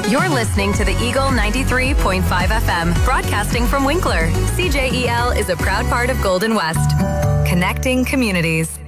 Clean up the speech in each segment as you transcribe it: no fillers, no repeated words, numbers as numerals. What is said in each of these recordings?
You're listening to the Eagle 93.5 FM, broadcasting from Winkler. CJEL is a proud part of Golden West, connecting communities.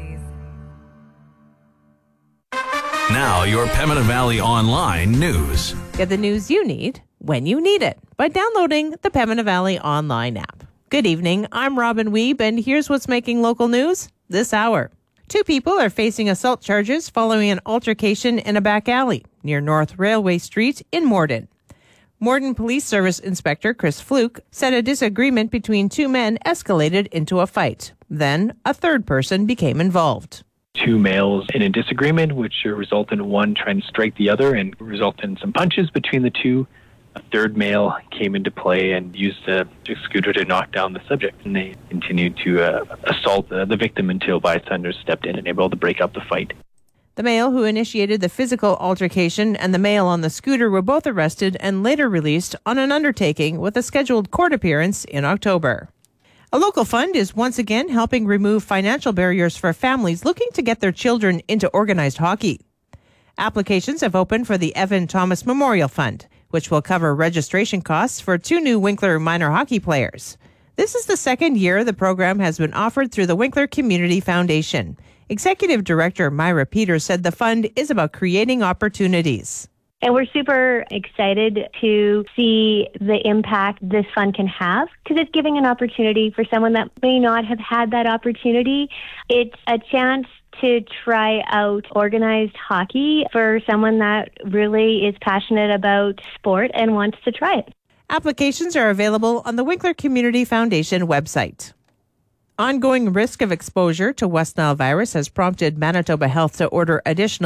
Now, your Pembina Valley Online news. Get the news you need when you need it by downloading the Pembina Valley Online app. Good evening, I'm Robin Weeb, and here's what's making local news this hour. 2 people are facing assault charges following an altercation in a back alley near North Railway Street in Morden. Morden Police Service Inspector Chris Fluke said a disagreement between 2 men escalated into a fight. Then a third person became involved. 2 males in a disagreement, which resulted in one trying to strike the other and resulted in some punches between the 2. A third male came into play and used a scooter to knock down the subject, and they continued to assault the victim until bystanders stepped in and able to break up the fight. The male who initiated the physical altercation and the male on the scooter were both arrested and later released on an undertaking with a scheduled court appearance in October. A local fund is once again helping remove financial barriers for families looking to get their children into organized hockey. Applications have opened for the Evan Thomas Memorial Fund, which will cover registration costs for 2 new Winkler minor hockey players. This is the second year the program has been offered through the Winkler Community Foundation. Executive Director Myra Peters said the fund is about creating opportunities. And we're super excited to see the impact this fund can have, because it's giving an opportunity for someone that may not have had that opportunity. It's a chance to try out organized hockey for someone that really is passionate about sport and wants to try it. Applications are available on the Winkler Community Foundation website. Ongoing risk of exposure to West Nile virus has prompted Manitoba Health to order additional